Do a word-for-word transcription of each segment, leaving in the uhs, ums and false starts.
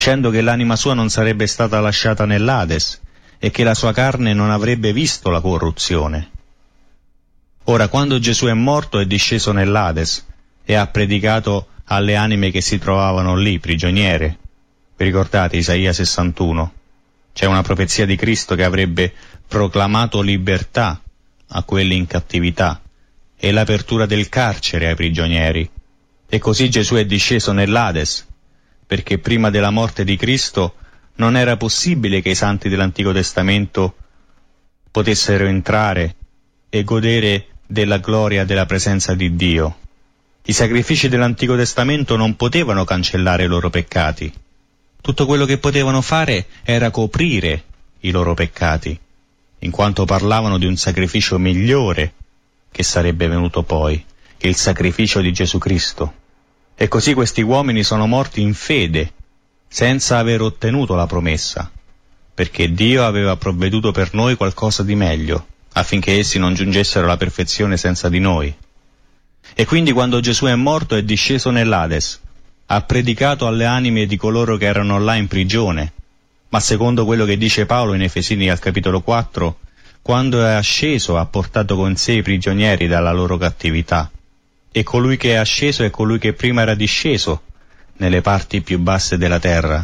dicendo che l'anima sua non sarebbe stata lasciata nell'Ades e che la sua carne non avrebbe visto la corruzione. Ora, quando Gesù è morto, è disceso nell'Ades e ha predicato alle anime che si trovavano lì, prigioniere. Vi ricordate Isaia sessantuno? C'è una profezia di Cristo che avrebbe proclamato libertà a quelli in cattività e l'apertura del carcere ai prigionieri. E così Gesù è disceso nell'Ades, perché prima della morte di Cristo non era possibile che i santi dell'Antico Testamento potessero entrare e godere della gloria della presenza di Dio. I sacrifici dell'Antico Testamento non potevano cancellare i loro peccati. Tutto quello che potevano fare era coprire i loro peccati, in quanto parlavano di un sacrificio migliore che sarebbe venuto poi, il sacrificio di Gesù Cristo. E così questi uomini sono morti in fede, senza aver ottenuto la promessa, perché Dio aveva provveduto per noi qualcosa di meglio, affinché essi non giungessero alla perfezione senza di noi. E quindi quando Gesù è morto è disceso nell'Ades, ha predicato alle anime di coloro che erano là in prigione, ma secondo quello che dice Paolo in Efesini al capitolo quattro, quando è asceso ha portato con sé i prigionieri dalla loro cattività. E colui che è asceso è colui che prima era disceso nelle parti più basse della terra.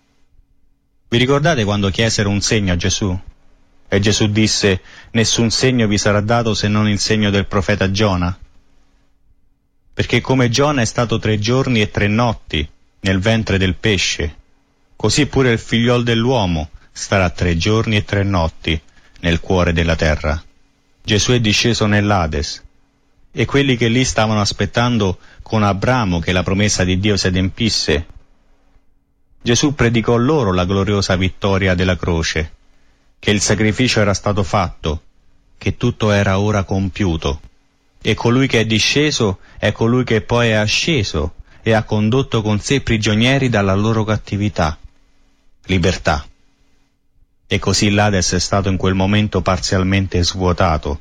Vi ricordate quando chiesero un segno a Gesù? E Gesù disse: nessun segno vi sarà dato se non il segno del profeta Giona. Perché come Giona è stato tre giorni e tre notti nel ventre del pesce, così pure il figliol dell'uomo starà tre giorni e tre notti nel cuore della terra. Gesù è disceso nell'Ades, e quelli che lì stavano aspettando con Abramo che la promessa di Dio si adempisse, Gesù predicò loro la gloriosa vittoria della croce, che il sacrificio era stato fatto, che tutto era ora compiuto. E colui che è disceso è colui che poi è asceso e ha condotto con sé prigionieri dalla loro cattività. Libertà. E così l'Ades è stato in quel momento parzialmente svuotato.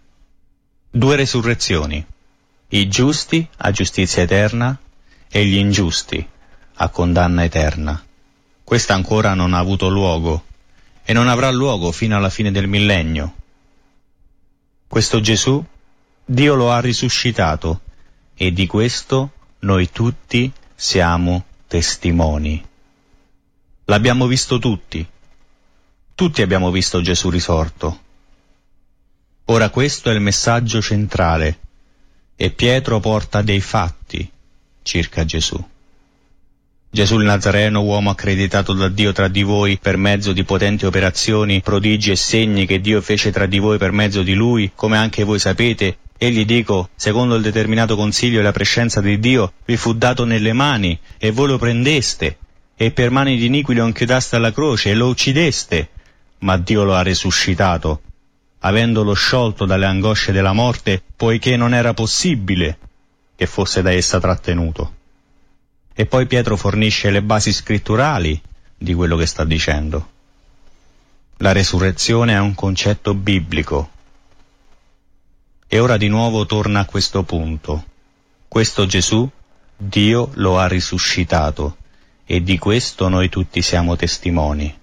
Due resurrezioni, i giusti a giustizia eterna e gli ingiusti a condanna eterna. Questa ancora non ha avuto luogo e non avrà luogo fino alla fine del millennio. Questo Gesù Dio lo ha risuscitato e di questo noi tutti siamo testimoni. L'abbiamo visto tutti. Tutti abbiamo visto Gesù risorto. Ora questo è il messaggio centrale e Pietro porta dei fatti circa Gesù. Gesù il Nazareno, uomo accreditato da Dio tra di voi per mezzo di potenti operazioni, prodigi e segni che Dio fece tra di voi per mezzo di Lui, come anche voi sapete, egli, dico, secondo il determinato consiglio e la prescenza di Dio, vi fu dato nelle mani e voi lo prendeste e per mani di iniqui lo inchiodaste alla croce e lo uccideste, ma Dio lo ha risuscitato, avendolo sciolto dalle angosce della morte, poiché non era possibile che fosse da essa trattenuto. E poi Pietro fornisce le basi scritturali di quello che sta dicendo. La resurrezione è un concetto biblico. E ora di nuovo torna a questo punto. Questo Gesù, Dio lo ha risuscitato, e di questo noi tutti siamo testimoni.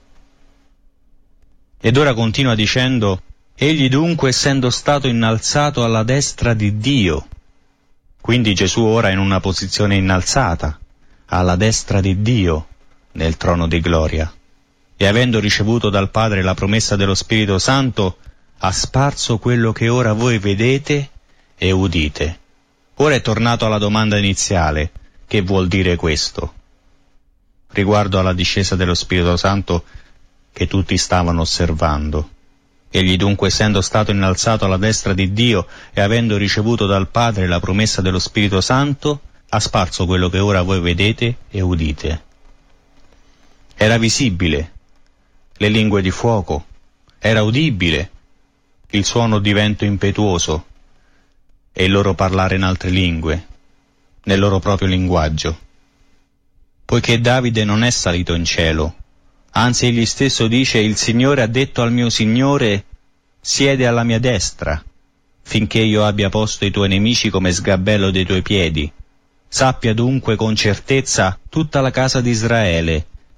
Ed ora continua dicendo: egli dunque, essendo stato innalzato alla destra di Dio, quindi Gesù ora è in una posizione innalzata, alla destra di Dio, nel trono di gloria, e avendo ricevuto dal Padre la promessa dello Spirito Santo, ha sparso quello che ora voi vedete e udite. Ora è tornato alla domanda iniziale: che vuol dire questo? Riguardo alla discesa dello Spirito Santo che tutti stavano osservando. Egli dunque, essendo stato innalzato alla destra di Dio e avendo ricevuto dal Padre la promessa dello Spirito Santo, ha sparso quello che ora voi vedete e udite. Era visibile le lingue di fuoco, era udibile il suono di vento impetuoso e il loro parlare in altre lingue, nel loro proprio linguaggio. Poiché Davide non è salito in cielo, anzi egli stesso dice: il Signore ha detto al mio Signore: siede alla mia destra, finché io abbia posto i tuoi nemici come sgabello dei tuoi piedi. Sappia dunque con certezza tutta la casa di Israele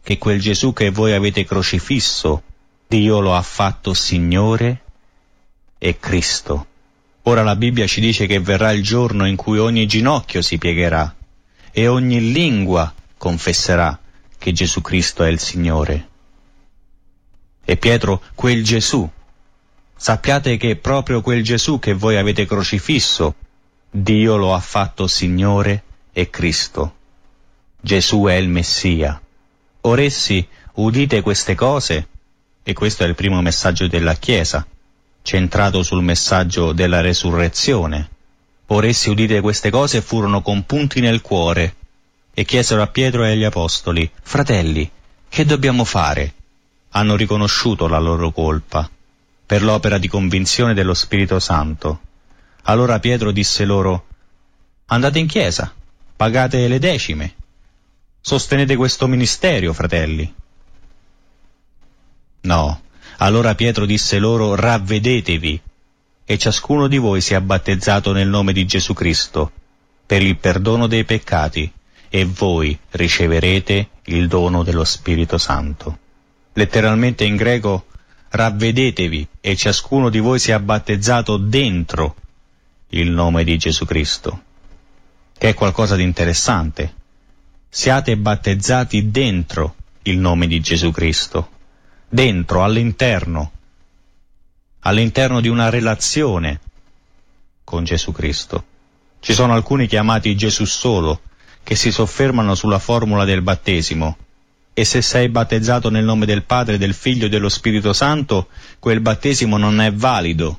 che quel Gesù che voi avete crocifisso, Dio lo ha fatto Signore e Cristo. Ora la Bibbia ci dice che verrà il giorno in cui ogni ginocchio si piegherà e ogni lingua confesserà che Gesù Cristo è il Signore. E Pietro, quel Gesù, sappiate che proprio quel Gesù che voi avete crocifisso, Dio lo ha fatto Signore e Cristo. Gesù è il Messia. Or essi, udite queste cose, e questo è il primo messaggio della Chiesa, centrato sul messaggio della resurrezione. Or essi, udite queste cose, furono compunti nel cuore e chiesero a Pietro e agli apostoli: fratelli, che dobbiamo fare? Hanno riconosciuto la loro colpa per l'opera di convinzione dello Spirito Santo. Allora Pietro disse loro: andate in chiesa, pagate le decime, sostenete questo ministero, fratelli. No, allora Pietro disse loro: ravvedetevi e ciascuno di voi sia battezzato nel nome di Gesù Cristo per il perdono dei peccati, e voi riceverete il dono dello Spirito Santo. Letteralmente in greco, ravvedetevi e ciascuno di voi sia battezzato dentro il nome di Gesù Cristo, che è qualcosa di interessante. Siate battezzati dentro il nome di Gesù Cristo, dentro, all'interno, all'interno di una relazione con Gesù Cristo. Ci sono alcuni chiamati Gesù solo, che si soffermano sulla formula del battesimo, e se sei battezzato nel nome del Padre, del Figlio e dello Spirito Santo, quel battesimo non è valido.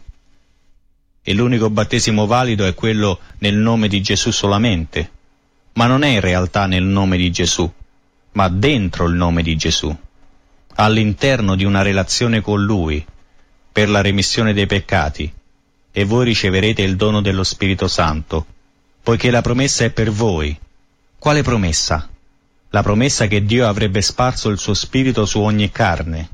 E l'unico battesimo valido è quello nel nome di Gesù solamente. Ma non è in realtà nel nome di Gesù, ma dentro il nome di Gesù, all'interno di una relazione con Lui, per la remissione dei peccati, e voi riceverete il dono dello Spirito Santo, poiché la promessa è per voi. Quale promessa? La promessa che Dio avrebbe sparso il suo Spirito su ogni carne.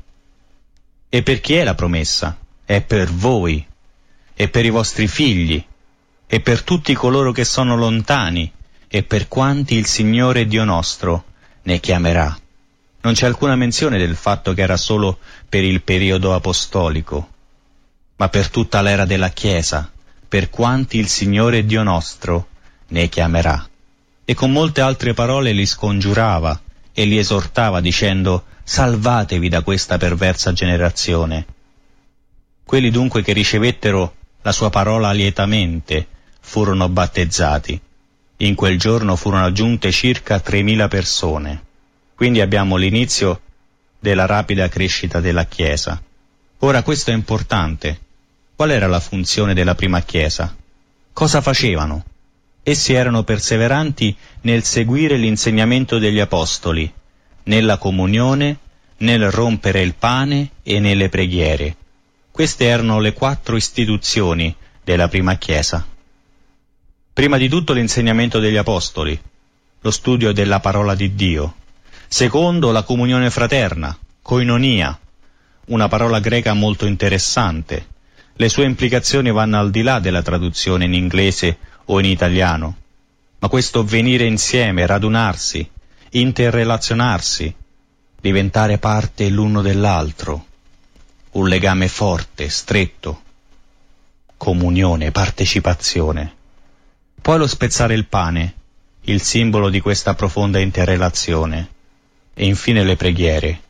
E per chi è la promessa? È per voi, e per i vostri figli, e per tutti coloro che sono lontani, e per quanti il Signore Dio nostro ne chiamerà. Non c'è alcuna menzione del fatto che era solo per il periodo apostolico, ma per tutta l'era della Chiesa, per quanti il Signore Dio nostro ne chiamerà. E con molte altre parole li scongiurava e li esortava dicendo: salvatevi da questa perversa generazione. Quelli dunque che ricevettero la sua parola lietamente furono battezzati. In quel giorno furono aggiunte circa tremila persone. Quindi abbiamo l'inizio della rapida crescita della Chiesa. Ora questo è importante. Qual era la funzione della prima Chiesa? Cosa facevano? Essi erano perseveranti nel seguire l'insegnamento degli apostoli, nella comunione, nel rompere il pane e nelle preghiere. Queste erano le quattro istituzioni della prima Chiesa. Prima di tutto l'insegnamento degli apostoli, lo studio della parola di Dio. Secondo, la comunione fraterna, koinonia, una parola greca molto interessante. Le sue implicazioni vanno al di là della traduzione in inglese o in italiano, ma questo venire insieme, radunarsi, interrelazionarsi, diventare parte l'uno dell'altro, un legame forte, stretto, comunione, partecipazione. Poi lo spezzare il pane, il simbolo di questa profonda interrelazione, e infine le preghiere.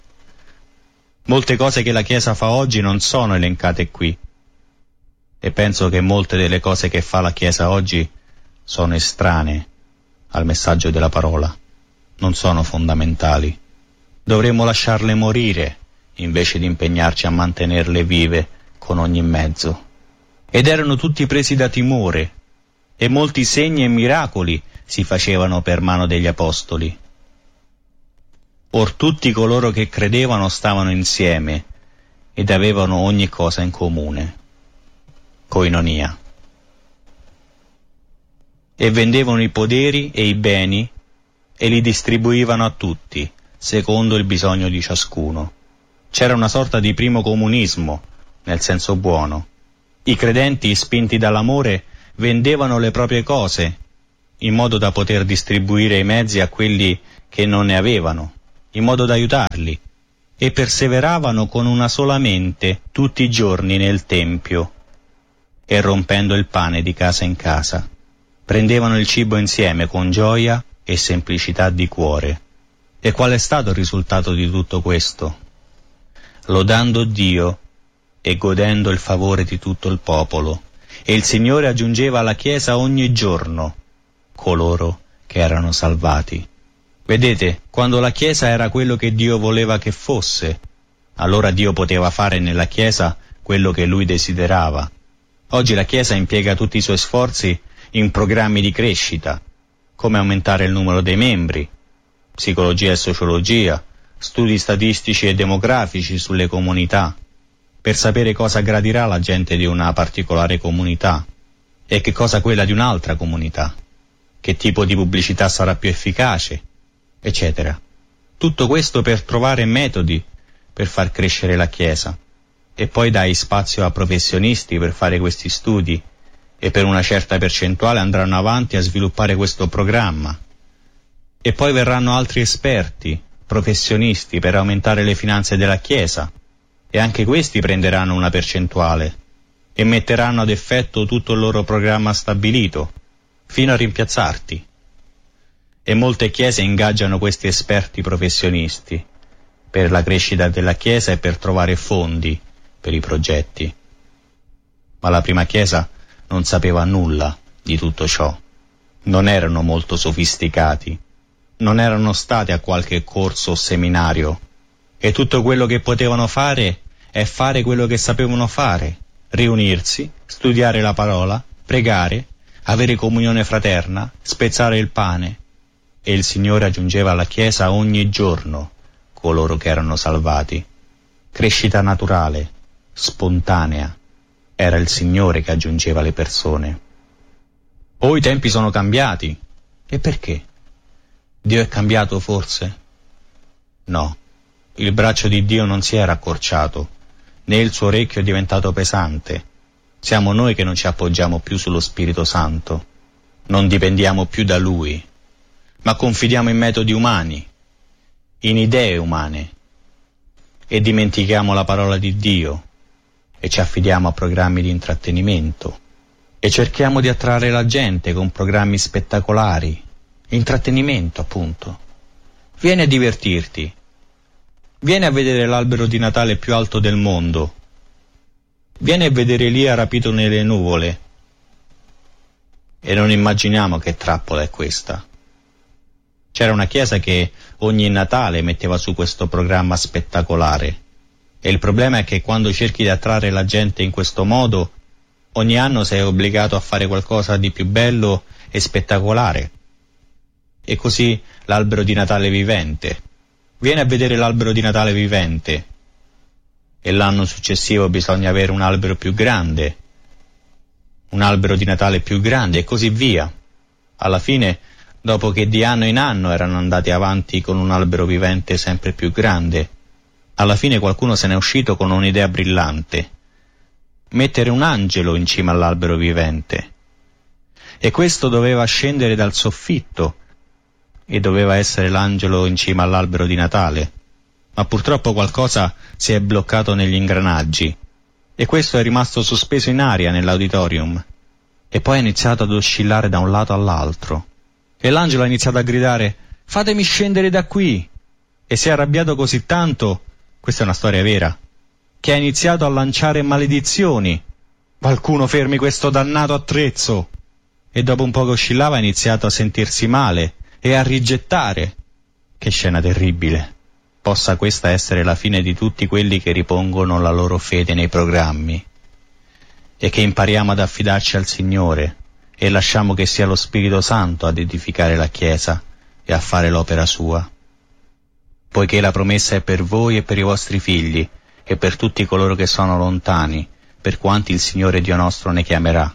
Molte cose che la Chiesa fa oggi non sono elencate qui, e penso che molte delle cose che fa la Chiesa oggi sono estranee al messaggio della parola, non sono fondamentali. Dovremmo lasciarle morire invece di impegnarci a mantenerle vive con ogni mezzo. Ed erano tutti presi da timore, e molti segni e miracoli si facevano per mano degli apostoli. Or tutti coloro che credevano stavano insieme ed avevano ogni cosa in comune. Koinonia. E vendevano i poderi e i beni e li distribuivano a tutti, secondo il bisogno di ciascuno. C'era una sorta di primo comunismo, nel senso buono. I credenti, spinti dall'amore, vendevano le proprie cose, in modo da poter distribuire i mezzi a quelli che non ne avevano. in modo da aiutarli, e perseveravano con una sola mente tutti i giorni nel Tempio, e rompendo il pane di casa in casa, prendevano il cibo insieme con gioia e semplicità di cuore. E qual è stato il risultato di tutto questo? Lodando Dio e godendo il favore di tutto il popolo, e il Signore aggiungeva alla Chiesa ogni giorno coloro che erano salvati. Vedete, quando la Chiesa era quello che Dio voleva che fosse, allora Dio poteva fare nella Chiesa quello che Lui desiderava. Oggi la Chiesa impiega tutti i suoi sforzi in programmi di crescita, come aumentare il numero dei membri, psicologia e sociologia, studi statistici e demografici sulle comunità, per sapere cosa gradirà la gente di una particolare comunità e che cosa quella di un'altra comunità, che tipo di pubblicità sarà più efficace, eccetera. Tutto questo per trovare metodi per far crescere la Chiesa, e poi dai spazio a professionisti per fare questi studi, e per una certa percentuale andranno avanti a sviluppare questo programma. E poi verranno altri esperti, professionisti, per aumentare le finanze della Chiesa, e anche questi prenderanno una percentuale e metteranno ad effetto tutto il loro programma stabilito, fino a rimpiazzarti. E molte chiese ingaggiano questi esperti professionisti per la crescita della Chiesa e per trovare fondi per i progetti. Ma la prima Chiesa non sapeva nulla di tutto ciò. Non erano molto sofisticati, non erano stati a qualche corso o seminario, e tutto quello che potevano fare è fare quello che sapevano fare: riunirsi, studiare la parola, pregare, avere comunione fraterna, spezzare il pane. E il Signore aggiungeva alla Chiesa ogni giorno coloro che erano salvati. Crescita naturale, spontanea. Era il Signore che aggiungeva le persone. Oh, i tempi sono cambiati. E perché? Dio è cambiato forse? No, il braccio di Dio non si era accorciato, né il suo orecchio è diventato pesante. Siamo noi che non ci appoggiamo più sullo Spirito Santo, non dipendiamo più da Lui, ma confidiamo in metodi umani, in idee umane, e dimentichiamo la parola di Dio, e ci affidiamo a programmi di intrattenimento, e cerchiamo di attrarre la gente con programmi spettacolari, intrattenimento appunto. Vieni a divertirti, vieni a vedere l'albero di Natale più alto del mondo, vieni a vedere Elia rapito nelle nuvole, e non immaginiamo che trappola è questa. C'era una chiesa che ogni Natale metteva su questo programma spettacolare, e il problema è che quando cerchi di attrarre la gente in questo modo, ogni anno sei obbligato a fare qualcosa di più bello e spettacolare. E così l'albero di Natale vivente. Vieni a vedere l'albero di Natale vivente. E l'anno successivo bisogna avere un albero più grande, un albero di Natale più grande, e così via. Alla fine, dopo che di anno in anno erano andati avanti con un albero vivente sempre più grande, alla fine qualcuno se n'è uscito con un'idea brillante: mettere un angelo in cima all'albero vivente. E questo doveva scendere dal soffitto, e doveva essere l'angelo in cima all'albero di Natale. Ma purtroppo qualcosa si è bloccato negli ingranaggi, e questo è rimasto sospeso in aria nell'auditorium, e poi ha iniziato ad oscillare da un lato all'altro. E l'angelo ha iniziato a gridare: fatemi scendere da qui! E si è arrabbiato così tanto, questa è una storia vera, che ha iniziato a lanciare maledizioni. Qualcuno fermi questo dannato attrezzo! E dopo un po' che oscillava ha iniziato a sentirsi male e a rigettare. Che scena terribile! Possa questa essere la fine di tutti quelli che ripongono la loro fede nei programmi, e che impariamo ad affidarci al Signore e lasciamo che sia lo Spirito Santo ad edificare la Chiesa e a fare l'opera sua. Poiché la promessa è per voi e per i vostri figli e per tutti coloro che sono lontani, per quanti il Signore Dio nostro ne chiamerà.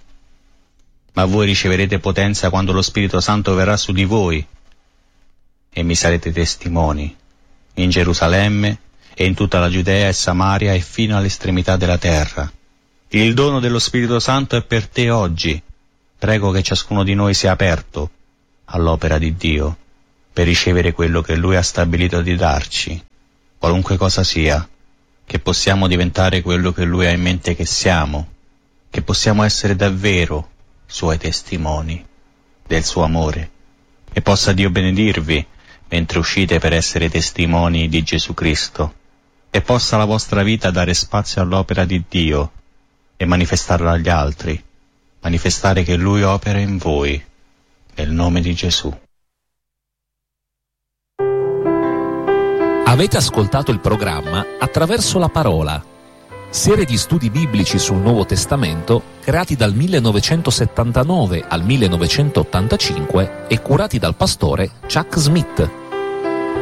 Ma voi riceverete potenza quando lo Spirito Santo verrà su di voi, e mi sarete testimoni in Gerusalemme e in tutta la Giudea e Samaria e fino all'estremità della terra. Il dono dello Spirito Santo è per te oggi. Prego che ciascuno di noi sia aperto all'opera di Dio per ricevere quello che Lui ha stabilito di darci, qualunque cosa sia, che possiamo diventare quello che Lui ha in mente che siamo, che possiamo essere davvero Suoi testimoni del Suo amore. E possa Dio benedirvi mentre uscite per essere testimoni di Gesù Cristo, e possa la vostra vita dare spazio all'opera di Dio e manifestarla agli altri, manifestare che Lui opera in voi, nel nome di Gesù. Avete ascoltato il programma Attraverso la Parola, serie di studi biblici sul Nuovo Testamento creati dal millenovecentosettantanove al millenovecentottantacinque e curati dal pastore Chuck Smith.